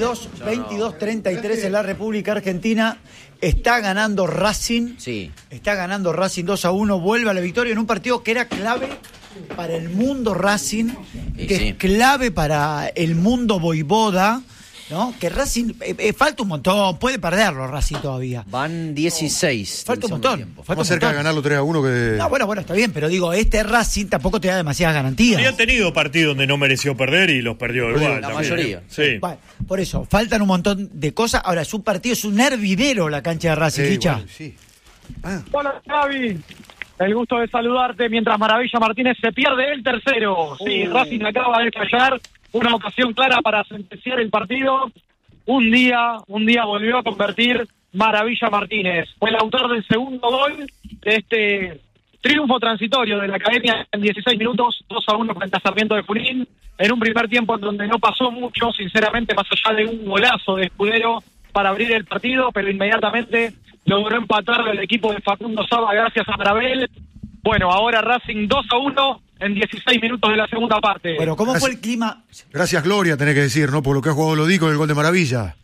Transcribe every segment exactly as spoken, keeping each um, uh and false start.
veintidós, veintidós treinta y tres en la República Argentina. Está ganando Racing. Sí. Está ganando Racing dos a uno. Vuelve a la victoria en un partido que era clave para el mundo Racing, Y que sí. es clave para el mundo Voivoda, ¿no? Que Racing, eh, eh, falta un montón, puede perderlo Racing todavía. Van dieciséis. Falta un del segundo montón. tiempo. Falta Más un cerca de montón. ganarlo tres a uno que... No, bueno, bueno, está bien, pero digo, este Racing tampoco te da demasiadas garantías. Había tenido partidos donde no mereció perder y los perdió igual. La también. mayoría. Sí. Bueno, por eso, faltan un montón de cosas. Ahora, es un partido, es un hervidero la cancha de Racing, Eh, Licha. bueno, sí. Ah, Hola, Javi. El gusto de saludarte mientras Maravilla Martínez se pierde el tercero. Sí, Racing acaba de fallar. Una ocasión clara para sentenciar el partido. Un día, un día volvió a convertir Maravilla Martínez. Fue el autor del segundo gol de este triunfo transitorio de la Academia en dieciséis minutos, dos a uno frente a Sarmiento de Junín. En un primer tiempo en donde no pasó mucho, sinceramente, más allá de un golazo de Escudero para abrir el partido, pero inmediatamente logró empatar el equipo de Facundo Saba gracias a Marabel. Bueno, ahora Racing dos a uno en dieciséis minutos de la segunda parte. Bueno, ¿cómo fue el clima? gracias, Gloria, tenés que decir, ¿no? Por lo que ha jugado Lodi con el gol de Maravilla.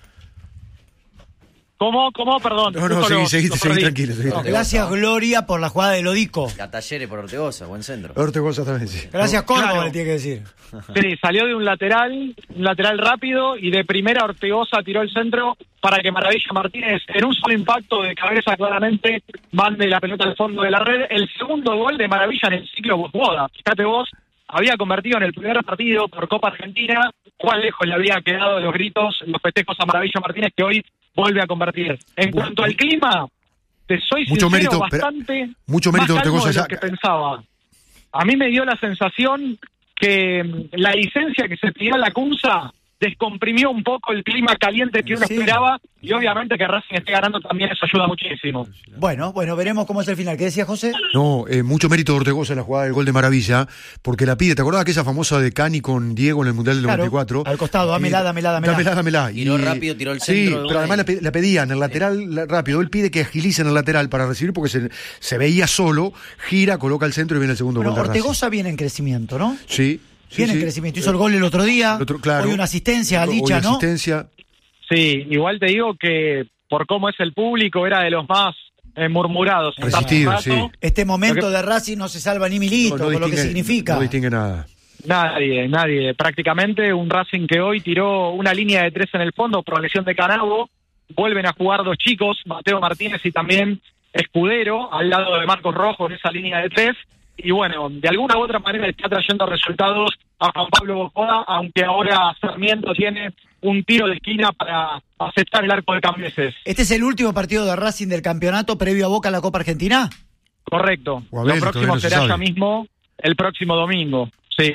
¿Cómo? ¿Cómo? Perdón. No, no, justo seguí, lo- seguí, lo seguí, perdí. tranquilo, seguí. No, gracias, Gloria, por la jugada de Lodico. La Talleres por Ortegoza, buen centro. Ortegoza también, sí. Gracias, Córdoba, Claro. le tiene que decir. Sí, salió de un lateral, un lateral rápido, y de primera Ortegoza tiró el centro para que Maravilla Martínez, en un solo impacto de cabeza claramente, mande la pelota al fondo de la red. El segundo gol de Maravilla en el ciclo Voivoda. Fíjate vos, había convertido en el primer partido por Copa Argentina. Cuán lejos le había quedado los gritos, los festejos a Maravilla Martínez, que hoy vuelve a convertir. En cuanto al clima, te soy Mucho sincero, mérito, pero- bastante mucho más mérito de calmo Ortegoza de lo ya- que pensaba. A mí me dio la sensación que mm, la licencia que se pidió a la Cunza descomprimió un poco el clima caliente que uno Sí. esperaba, y obviamente que Racing esté ganando también eso ayuda muchísimo. Bueno, bueno, veremos cómo es el final. ¿Qué decía José? No, eh, mucho mérito de Ortegoza en la jugada del gol de Maravilla, porque la pide. ¿Te acordás que esa famosa de Cani con Diego en el Mundial del Claro, noventa y cuatro? al costado, dámela, dámela, dámela. Dámela, dámela. Tiró rápido, tiró el Sí, centro de pero una además y- la, pe- la pedía en el lateral la- rápido. Él pide que agilice en el lateral para recibir porque se, se veía solo, gira, coloca el centro y viene el segundo Bueno, gol de Racing. Ortegoza viene en crecimiento, ¿no? Sí. sí, Viene sí. en crecimiento. Hizo el gol el otro día. El otro- claro. Hoy una asistencia a Hoy Licha, ¿no? asistencia. Sí, igual te digo que por cómo es el público era de los más eh, murmurados. hasta hace un Resistido, rato. sí. Este momento Lo que- de Racing no se salva ni Milito, No, no con lo que distingue- significa. No distingue nada. Nadie, nadie. Prácticamente un Racing que hoy tiró una línea de tres en el fondo, progresión de Canabo. Vuelven a jugar dos chicos, Mateo Martínez y también Escudero, al lado de Marcos Rojo en esa línea de tres. Y bueno, de alguna u otra manera está trayendo resultados a Juan Pablo Voivoda, aunque ahora Sarmiento tiene un tiro de esquina para aceptar el arco de Cambeses. ¿Este es el último partido de Racing del campeonato previo a Boca a la Copa Argentina? Correcto. O a ver, Lo todavía próximo no se será sabe. ya mismo, el próximo domingo. Sí.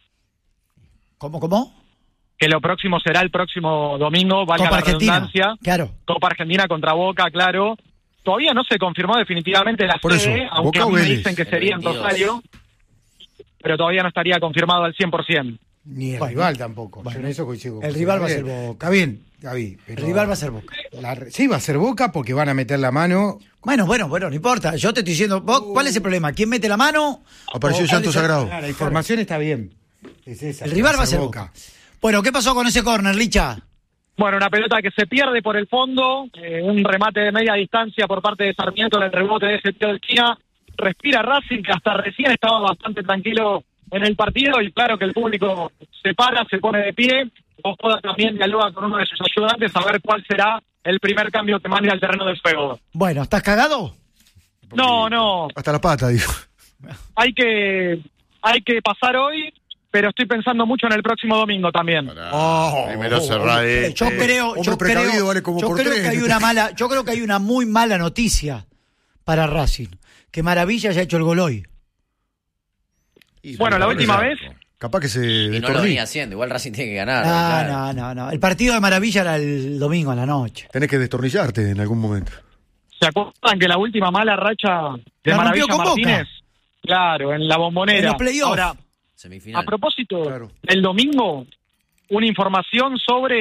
¿Cómo, cómo? Que lo próximo será el próximo domingo, valga Copa la Argentina. redundancia. Claro. Copa Argentina contra Boca, claro. Todavía no se confirmó definitivamente la Por sede, eso, aunque Boca a mí o me Vélez. dicen que El sería en veintidós. Rosario, pero todavía no estaría confirmado al cien por ciento. Ni el Bueno. rival tampoco. Bueno. Yo en eso coincido con El José rival va a Gabriel. ser Boca. Está bien, Gaby. pero El rival va a ser Boca. la re- sí, va a ser Boca porque van a meter la mano. Bueno, bueno, bueno, no importa. Yo te estoy diciendo, ¿vos, ¿cuál es el problema? ¿Quién mete la mano? Apareció ¿O el cuál Santo es el- Sagrado. Ah, la información está bien. Es esa, El rival va a ser Boca. Bueno, ¿qué pasó con ese córner, Licha? Bueno, una pelota que se pierde por el fondo, eh, un remate de media distancia por parte de Sarmiento en el rebote de ese tiro de esquina. Respira Racing, que hasta recién estaba bastante tranquilo en el partido, y claro que el público se para, se pone de pie. Voivoda también dialoga con uno de sus ayudantes a ver cuál será el primer cambio que mande al terreno del juego. Bueno, ¿estás cagado? No, no, Hasta la pata, dijo. hay que, hay que pasar hoy, pero estoy pensando mucho en el próximo domingo también. Oh, Primero cerrar Eh, Yo creo, hombre yo precavido creo, vale como yo por creo tres. que hay una mala, yo creo que hay una muy mala noticia para Racing, que Maravilla haya hecho el gol hoy. Bueno, la última vez, Capaz que se Y no lo destornilla. venía haciendo, igual Racing tiene que ganar. No, claro. no, no, no. El partido de Maravilla era el domingo a la noche. Tenés que destornillarte en algún momento. ¿se acuerdan que la última mala racha de La rompió Maravilla con Boca. Martínez? Claro, en la Bombonera. En los playoffs. Ahora, Semifinal. a propósito, Claro. el domingo, una información sobre